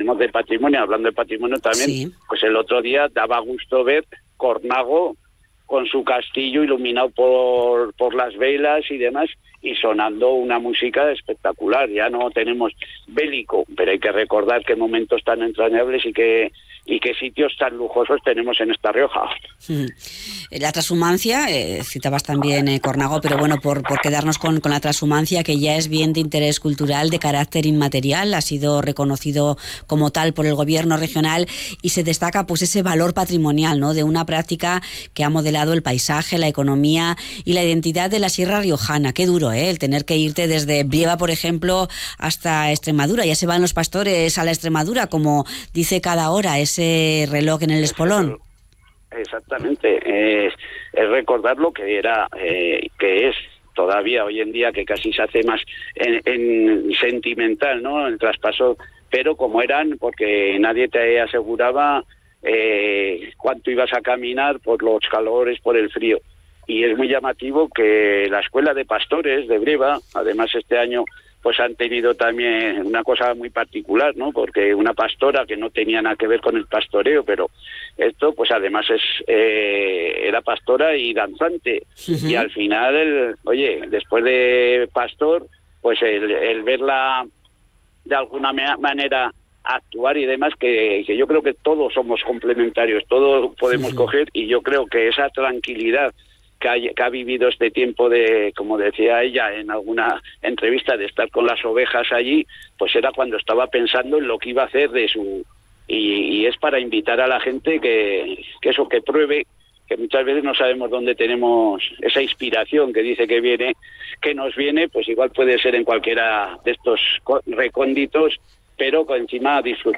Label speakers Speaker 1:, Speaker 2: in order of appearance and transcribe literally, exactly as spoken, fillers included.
Speaker 1: hablamos de patrimonio, hablando de patrimonio también, sí. Pues el otro día daba gusto ver Cornago con su castillo iluminado por, por las velas y demás, y sonando una música espectacular. Ya no tenemos bélico, pero hay que recordar qué momentos tan entrañables y qué, y qué sitios tan lujosos tenemos en esta Rioja.
Speaker 2: La trashumancia, eh, citabas también eh, Cornago, pero bueno, por, por quedarnos con, con la trashumancia, que ya es bien de interés cultural de carácter inmaterial, ha sido reconocido como tal por el gobierno regional, y se destaca pues ese valor patrimonial, ¿no?, de una práctica que ha modelado el paisaje, la economía y la identidad de la Sierra Riojana. Qué duro, ¿eh?, el tener que irte desde Brieva, por ejemplo, hasta Extremadura. Ya se van los pastores a la Extremadura, como dice cada hora ese reloj en el espolón.
Speaker 1: Exactamente, es, es recordar lo que era, eh, que es todavía hoy en día, que casi se hace más en, en sentimental, ¿no?, el traspaso, pero como eran, porque nadie te aseguraba eh, cuánto ibas a caminar por los calores, por el frío. Y es muy llamativo que la escuela de pastores de Brieva, además este año, pues han tenido también una cosa muy particular, ¿no?, porque una pastora que no tenía nada que ver con el pastoreo, pero esto pues además es eh, era pastora y danzante. Uh-huh. Y al final, el, oye, después de pastor, pues el, el verla de alguna manera actuar y demás, que, que yo creo que todos somos complementarios, todos podemos uh-huh. coger, y yo creo que esa tranquilidad que ha, que ha vivido este tiempo de, como decía ella en alguna entrevista, de estar con las ovejas allí, pues era cuando estaba pensando en lo que iba a hacer de su... Y, y es para invitar a la gente que, que eso, que pruebe, que muchas veces no sabemos dónde tenemos esa inspiración que dice que viene, que nos viene, pues igual puede ser en cualquiera de estos recónditos, pero encima disfrutar